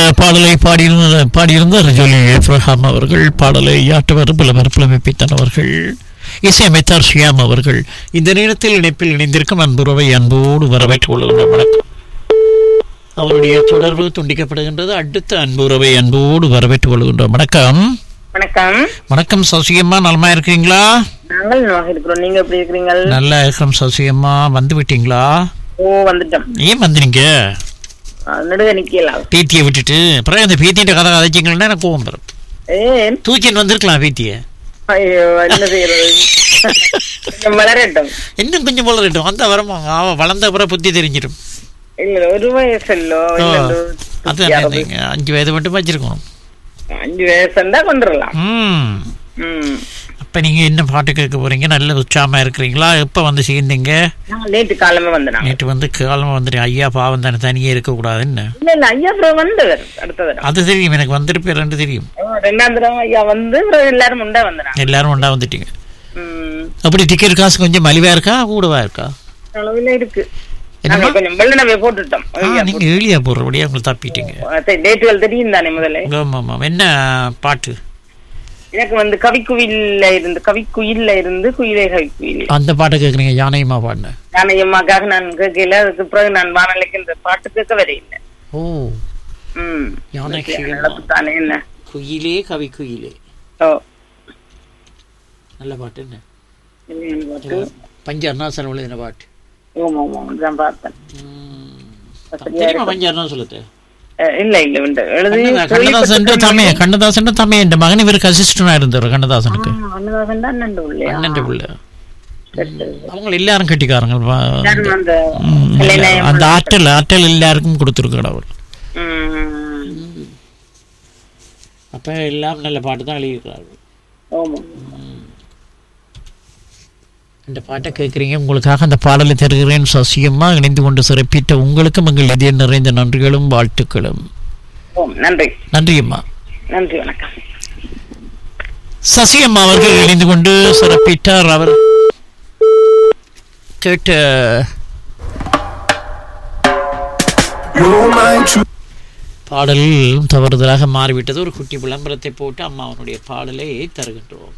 பாடலை பாடியிருந்தார் ஜோலி ஏப்ரஹாம் அவர்கள். பாடலை யாற்றவர் புலமைப்பித்தன் அவர்கள், இசையமைத்தார் ஷியாம் அவர்கள். இந்த நேரத்தில் இணைப்பில் இணைந்திருக்கும் அன்புறவை அன்போடு வரவேற்றுக் கொள்கின்ற வணக்கம். அவருடைய தொடர்பு துண்டிக்கப்படுகின்றது. அடுத்த அன்புறவை அன்போடு வரவேற்றுக் கொள்கின்றோம். வணக்கம். வணக்கம். வணக்கம் சசியம்மா, நலமா இருக்கீங்களா? நாங்கள் நலமாக இருக்கிறோம். நீங்க எப்படி இருக்கீங்க? நல்லா இருக்கிறோம் சசியம்மா. வந்து விட்டீங்களா? வந்துட்டோம். ஏன் வந்தீங்க? நடுவே நிக்கல. பேத்தியை விட்டுட்டு அப்புறம் அந்த பேத்தியிட்ட கதை கதைச்சிங்கன்னா எனக்கு கோவம் வரும். தூக்கின்னு வந்திருக்கலாம் பேத்திய. ஐயோ, என்ன செய்யறது? வளரட்டும், இன்னும் கொஞ்சம் வளரட்டும். அந்த வரமா அவன் வளர்ந்த அப்புறம் புத்தி தெரிஞ்சிடும். இல்ல, ஒரு வயசுல்லோ, அது 5 வயது மட்டும் வச்சிருக்கணும். 5 வயசுண்டா கொண்டுடலாம். அப்ப நீங்க என்ன பாட்டு கேட்க போறீங்க? நல்ல உற்சாகமா இருக்கிறீங்களா? எப்ப வந்து சேர்ந்தீங்க? நேற்று காலமே வந்தேன். நேற்று வந்து காலமா வந்துட்டேன். ஐயா பாவம் தானே, தனியே இருக்க கூடாதுன்னு. இல்ல ஐயா வந்தவர் அடுத்தது. அது தெரியும், எனக்கு வந்திருப்பேன் தெரியும். 2ஆம் தடவை ஐயா வந்து எல்லாரும் உண்டா வந்தாங்க. எல்லாரும் உண்டா வந்துட்டீங்க. அப்படி டிக்கெட் காசு கொஞ்சம் மலிவா இருக்கா கூடவா இருக்கா? அளவுல இருக்கு. கொஞ்சம் வெள்ளனவே போட்டுட்டோம். நீங்க ஏழியா போடுறபடியா உங்களுக்கு தப்பிட்டீங்க. டேட்டுகள் தெரியும் தானே முதல்ல. என்ன பாட்டு? எனக்கு வந்து கவிக்குயில்ல இருந்து குயிலே கவிக்குயில் அந்த பாட்டை கேக்குறீங்க? யானையம்மா பாடின யானையம்மாக்காக நான் கேட்கல. அதுக்கு பிறகு நான் வானலைக்கு இந்த பாட்டு கேட்க வர இல்லை. ஓ, தானே என்ன குயிலே கவிக்குயிலே. ஓ, நல்ல பாட்டு. என்ன பஞ்சர்ணாசன் எழுதின பாட்டு. பார்த்தேன். பஞ்சர்ணா சொல்லுது. கண்ணதாசன் தம்பி என் மகன் இவருக்கு அசிஸ்டன்டா இருந்தாரு. கண்ணதாசனுக்கு அவங்க எல்லாரும் கட்டிக்காரங்க. அந்த ஆற்றல் எல்லாருக்கும் கொடுத்துருக்காரு அவர். அப்ப எல்லாம் நல்ல பாட்டு தான் எழுதியிருக்கிறார்கள். இந்த பாட்டை கேட்குறீங்க, உங்களுக்காக அந்த பாடலை தருகிறேன். சசியம்மா இணைந்து கொண்டு சிறப்பித்த உங்களுக்கும் எங்கள் இதய நிறைந்த நன்றிகளும் வாழ்த்துக்களும். நன்றி. நன்றியம்மா. நன்றி, வணக்கம். சசியம்மா அவர்கள் இணைந்து கொண்டு சிறப்பித்தார். அவர் கேட்ட பாடல் தவறுதலாக மாறிவிட்டது. ஒரு குட்டி விளம்பரத்தை போட்டு அம்மா அவனுடைய பாடலை தருகின்றோம்.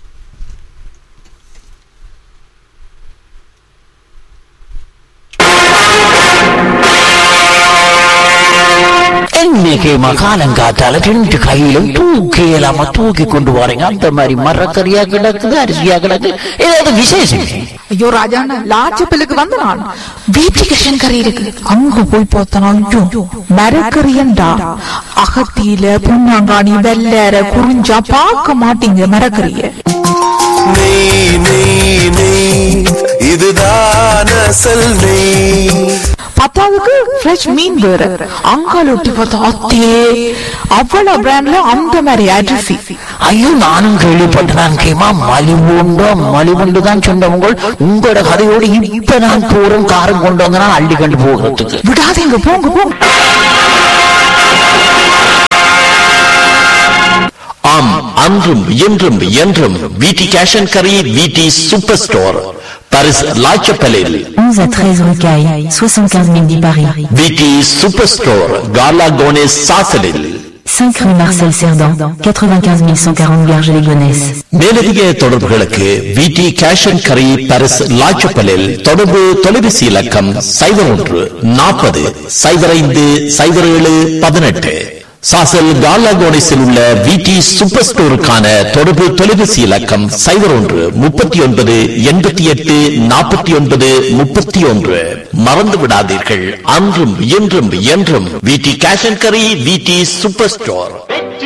இன்னைக்கு மகாலங்காத்தால 2 கையிலும் தூக்கி கொண்டு வரீங்க. அந்த மாதிரி மரக்கறியா கிடக்குது, அரிசியா கிடக்கு. ஏதாவது விசேஷம்? ஐயோ ராஜாண்ணா, லாச்சப்பிலுக்கு வந்து நான் வீட்டுக்கு கறி இருக்கு. அங்க போய் பார்த்தனா மரக்கறியண்டா அகத்தியில புண்ணாங்காணி வெள்ளற குறிஞ்சா பார்க்க மாட்டீங்க மரக்கறிய. இதுதான் அசல் நெய். பத்தாவதுக்கு ஃப்ரெஷ் மீன் வேற. அங்கால ஒட்டி பார்த்தா அத்தே அவ்வளவு பிராண்ட்ல அந்த மாதிரி அரிசி. ஐயோ, நானும் கேள்விப்பட்டேன். கேமா மலிவுண்டு தான் சொன்னவங்க. உங்களோட கதையோடு இப்ப நான் போறோம் காரம் கொண்டு வந்தா அள்ளி கண்டு போகிறதுக்கு விடாதீங்க. போங்க போங்க. ஆம், அன்றும் என்றும் என்றும் வீட்டி cash and curry, வீட்டி super store, Paris லாச்சப்பலில் 11 à 13 rue Caille, 75 010 Paris. வீட்டி super store, கார்லா கோனேஸ் சாசலில் 5 rue Marcel Cerdan, 95 140 Garges-les-Gonesse. மேலதிக தொடர்புகளுக்கு வீட்டி கேஷ் அண்ட் கரி, பாரிஸ் லாச்சப்பலில் தொடர்பு தொலைபேசி இலக்கம் 01 40 05 07 18. சாசல் கார்லா கோனேஸில் உள்ள வீட்டி சூப்பர் ஸ்டோருக்கான தொடர்பு தொலைபேசி இலக்கம் 01 39 88 49 31. மறந்து விடாதீர்கள், அன்றும் என்றும் என்றும் வீட்டி cash and curry, வீட்டி super store.